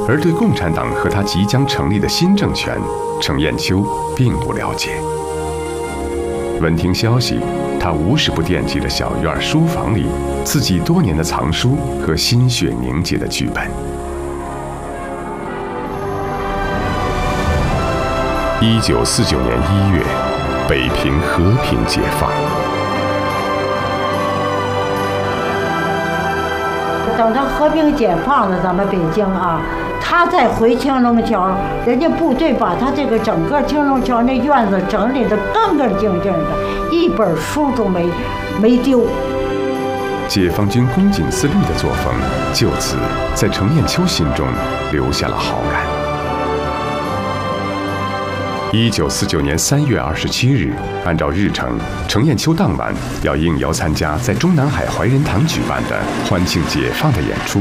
而对共产党和他即将成立的新政权，程砚秋并不了解。闻听消息，他无时不惦记着小院书房里自己多年的藏书和心血凝结的剧本。1949年1月，北平和平解放。 等他和平解放了，咱们北京啊，他再回青龙桥，人家部队把他这个整个青龙桥那院子整理得干干净净的，一本书都没丢。 解放军恭谨自律的作风，就此在程砚秋心中留下了好感。1949年3月27日，按照日程，程砚秋当晚要应邀参加在中南海怀仁堂举办的欢庆解放的演出。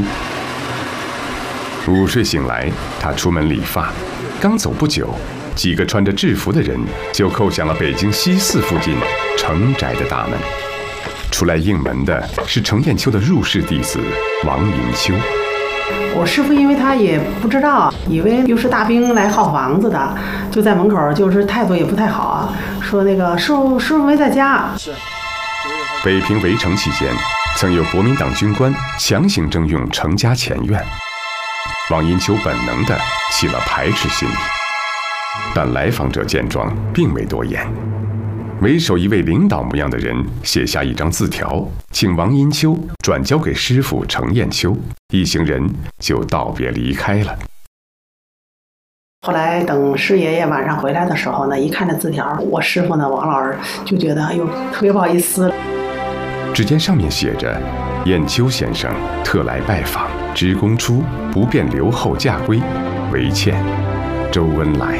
午睡醒来，他出门理发，刚走不久，几个穿着制服的人就叩响了北京西四附近程宅的大门。出来应门的是程砚秋的入室弟子王银秋。 我师父因为他也不知道，以为又是大兵来号房子的，就在门口，就是态度也不太好啊，说那个师父没在家。 北平围城期间，曾有国民党军官强行征用程家前院，王银秋本能地起了排斥心理，但来访者见状并没多言。为首一位领导模样的人写下一张字条，请王银秋转交给师傅程砚秋，一行人就道别离开了。 后来等师爷爷晚上回来的时候呢，一看这字条，我师傅呢王老师就觉得哎呦特别不好意思。 只见上面写着：砚秋先生特来拜访，职公出，不便留后驾归，唯欠周恩来。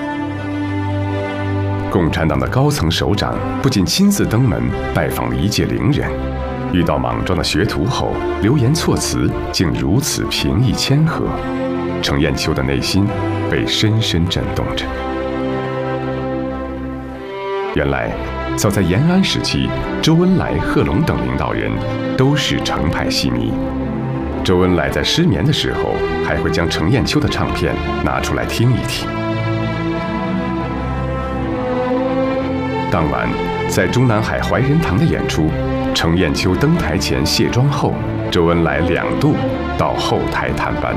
共产党的高层首长不仅亲自登门拜访了一介伶人，遇到莽撞的学徒后，流言措辞竟如此平易谦和，程砚秋的内心被深深震动着。原来，早在延安时期，周恩来、贺龙等领导人都是程派戏迷。周恩来在失眠的时候，还会将程砚秋的唱片拿出来听一听。当晚，在中南海怀仁堂的演出，程砚秋登台前卸妆后，周恩来2度到后台探班。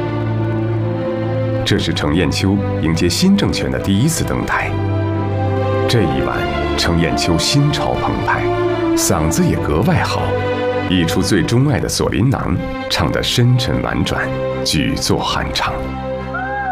这是程砚秋迎接新政权的第一次登台。这一晚，程砚秋心潮澎湃，嗓子也格外好，一出最钟爱的《锁麟囊》唱得深沉婉转，举座酣畅。